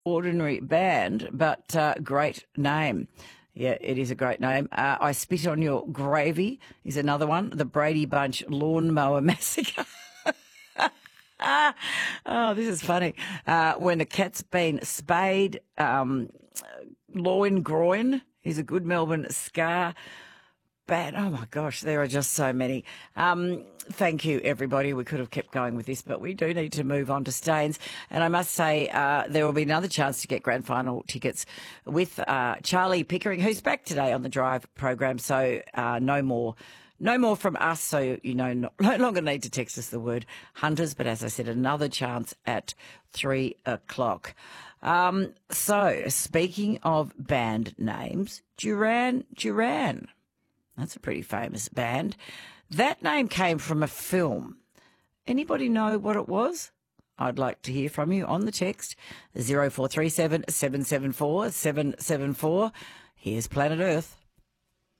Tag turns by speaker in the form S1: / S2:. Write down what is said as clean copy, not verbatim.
S1: ordinary band, but great name. Yeah, it is a great name. I Spit on Your Gravy is another one. The Brady Bunch Lawnmower Massacre. Oh, this is funny. When a cat's been spayed, Loin Groin is a good Melbourne ska band. Oh my gosh, there are just so many. Thank you, everybody. We could have kept going with this, but we do need to move on to Staines. And I must say, there will be another chance to get grand final tickets with Charlie Pickering, who's back today on the Drive program. So no more from us. So, no longer need to text us the word hunters. But as I said, another chance at 3 o'clock. So speaking of band names, Duran Duran. That's a pretty famous band. That name came from a film. Anybody know what it was? I'd like to hear from you on the text 0437 774 774. Here's Planet Earth.